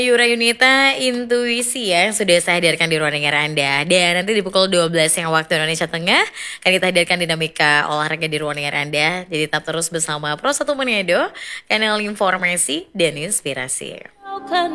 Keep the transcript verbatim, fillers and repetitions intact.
Yura Yunita Intuisi ya yang sudah saya hadirkan di ruang dengar Anda. Dan nanti di pukul dua belas yang waktu Indonesia Tengah akan kita hadirkan dinamika olahraga di ruang dengar Anda. Jadi tetap terus bersama Pro satu Manado, kanal informasi dan inspirasi.